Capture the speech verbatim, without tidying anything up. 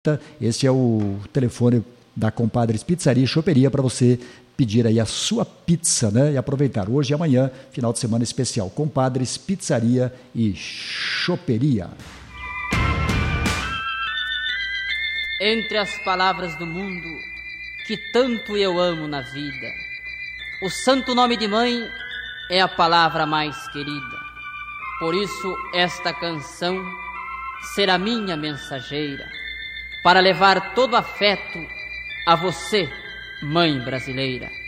Esse é o telefone da Compadres Pizzaria e Choperia para você pedir aí a sua pizza, né? E aproveitar hoje e amanhã, final de semana especial. Compadres Pizzaria e Choperia. Entre as palavras do mundo que tanto eu amo na vida, o santo nome de mãe é a palavra mais querida. Por isso esta canção será minha mensageira, para levar todo afeto a você, mãe brasileira.